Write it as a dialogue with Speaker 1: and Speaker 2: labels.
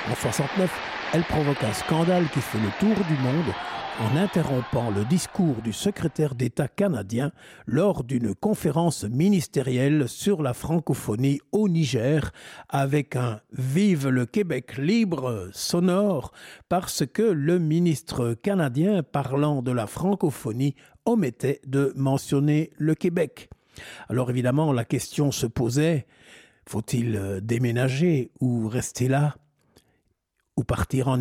Speaker 1: En 69, elle provoque un scandale qui fait le tour du monde en interrompant le discours du secrétaire d'État canadien lors d'une conférence ministérielle sur la francophonie au Niger avec un « Vive le Québec libre » sonore parce que le ministre canadien parlant de la francophonie omettait de mentionner le Québec. Alors évidemment, la question se posait, faut-il déménager ou rester là ou partir en exil ?